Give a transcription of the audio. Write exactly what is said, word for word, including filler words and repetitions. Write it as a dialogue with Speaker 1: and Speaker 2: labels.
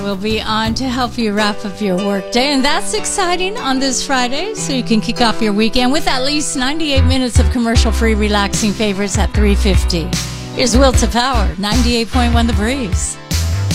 Speaker 1: We'll be on to help you wrap up your workday, and that's exciting on this Friday, so you can kick off your weekend with at least ninety-eight minutes of commercial-free relaxing favorites at three fifty. Here's Will to Power, ninety-eight point one The Breeze.